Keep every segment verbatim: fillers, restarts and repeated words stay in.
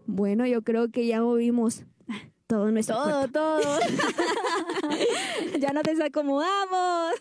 Bueno, yo creo que ya movimos todo nuestro Todo, cuerpo. todo. Ya nos desacomodamos.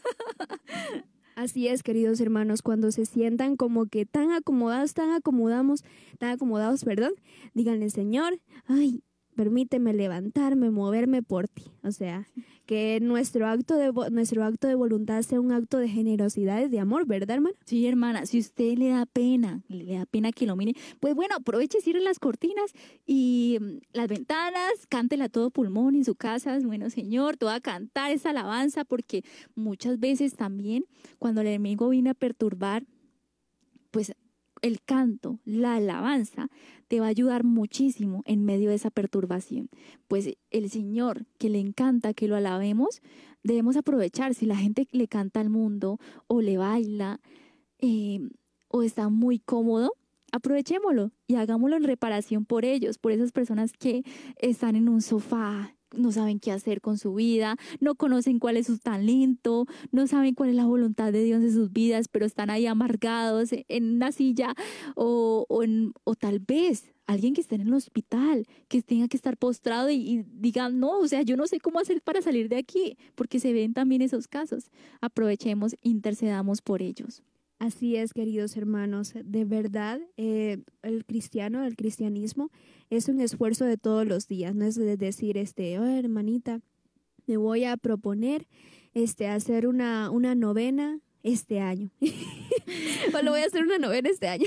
Así es, queridos hermanos, cuando se sientan como que tan acomodados, tan acomodamos, tan acomodados, perdón, díganle, Señor, ay, permíteme levantarme, moverme por ti. O sea, que nuestro acto de vo- nuestro acto de voluntad sea un acto de generosidad y de amor, ¿verdad, hermana? Sí, hermana, si usted le da pena, le da pena que lo mire, pues bueno, aproveche, cierre las cortinas y mm, las ventanas, cántela a todo pulmón en su casa. Bueno, Señor, te voy a cantar esa alabanza, porque muchas veces también cuando el enemigo viene a perturbar, pues el canto, la alabanza, te va a ayudar muchísimo en medio de esa perturbación. Pues el Señor, que le encanta que lo alabemos, debemos aprovechar. Si la gente le canta al mundo o le baila, eh, o está muy cómodo, aprovechémoslo y hagámoslo en reparación por ellos, por esas personas que están en un sofá, no saben qué hacer con su vida, no conocen cuál es su talento, no saben cuál es la voluntad de Dios en sus vidas, pero están ahí amargados en una silla, o, o, en, o tal vez alguien que esté en el hospital, que tenga que estar postrado y, y diga, no, o sea, yo no sé cómo hacer para salir de aquí, porque se ven también esos casos. Aprovechemos, intercedamos por ellos. Así es, queridos hermanos, de verdad, eh, el cristiano, el cristianismo es un esfuerzo de todos los días, no es de decir, este, oh, hermanita, me voy a proponer, este, hacer una, una novena este año, o lo voy a hacer una novena este año,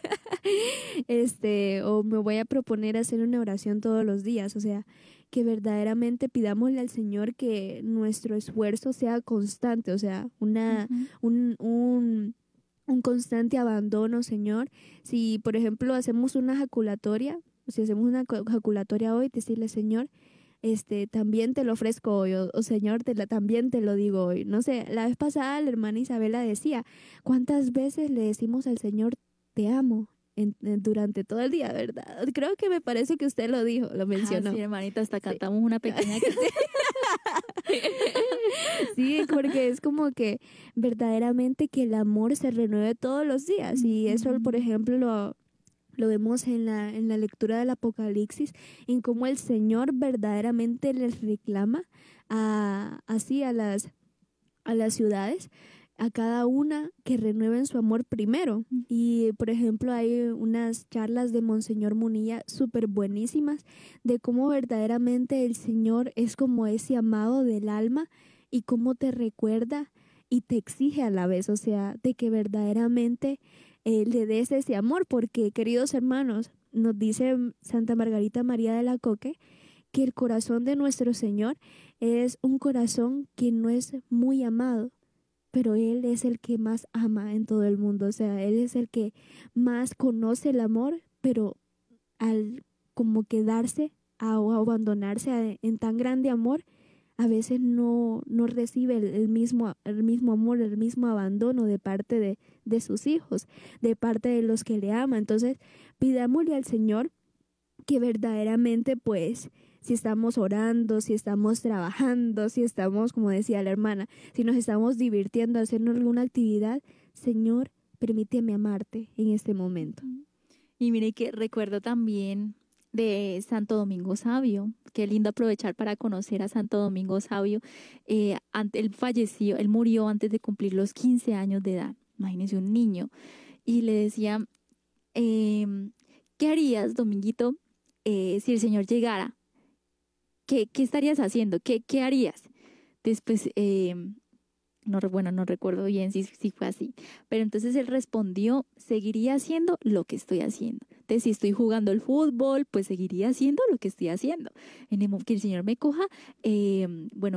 este, o me voy a proponer hacer una oración todos los días, o sea, que verdaderamente pidámosle al Señor que nuestro esfuerzo sea constante, o sea, una, Uh-huh. un, un un constante abandono, Señor. Si, por ejemplo, hacemos una ejaculatoria, si hacemos una co- ejaculatoria hoy, decirle, Señor, este, también te lo ofrezco hoy, o, o Señor, te la, también te lo digo hoy. No sé, la vez pasada la hermana Isabela decía, ¿cuántas veces le decimos al Señor, te amo? En- en- durante todo el día, ¿verdad? Creo que me parece que usted lo dijo, lo mencionó. Ah, sí, hermanita, hasta Sí. cantamos una pequeña canción. Sí, porque es como que verdaderamente que el amor se renueve todos los días y eso, por ejemplo, lo, lo vemos en la, en la lectura del Apocalipsis, en cómo el Señor verdaderamente les reclama a, así a las, a las ciudades, a cada una que renueven su amor primero. Y, por ejemplo, hay unas charlas de Monseñor Munilla súper buenísimas de cómo verdaderamente el Señor es como ese amado del alma y cómo te recuerda y te exige a la vez, o sea, de que verdaderamente eh, le des ese amor, porque, queridos hermanos, nos dice Santa Margarita María de la Coque que el corazón de nuestro Señor es un corazón que no es muy amado, pero Él es el que más ama en todo el mundo, o sea, Él es el que más conoce el amor, pero al como quedarse a, o abandonarse a- en tan grande amor, a veces no, no recibe el, el mismo, el mismo amor, el mismo abandono de parte de, de sus hijos, de parte de los que le aman. Entonces, pidámosle al Señor que verdaderamente, pues, si estamos orando, si estamos trabajando, si estamos, como decía la hermana, si nos estamos divirtiendo, haciendo alguna actividad, Señor, permíteme amarte en este momento. Y mire que recuerdo también de Santo Domingo Sabio. Qué lindo aprovechar para conocer a Santo Domingo Sabio. Eh, ante, él falleció, él murió antes de cumplir los quince años de edad. Imagínese, un niño. Y le decía, eh, ¿qué harías, Dominguito, eh, si el Señor llegara? ¿Qué, qué estarías haciendo? ¿Qué, qué harías? Después, eh, no, re- bueno, no recuerdo bien si, si fue así, pero entonces él respondió, seguiría haciendo lo que estoy haciendo. Entonces, si estoy jugando el fútbol, pues seguiría haciendo lo que estoy haciendo. En el mo- que el Señor me coja, eh, bueno,